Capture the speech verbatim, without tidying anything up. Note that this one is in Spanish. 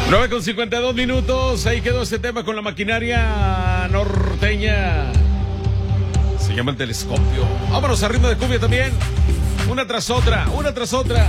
nueve con cincuenta y dos minutos. Ahí quedó este tema con la maquinaria norteña. Se llama El Telescopio. Vámonos a ritmo de cumbia también. Una tras otra, una tras otra.